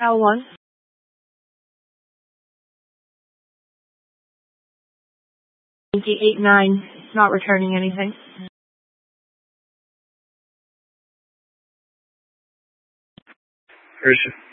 L1. 8-9, not returning anything. Where is she?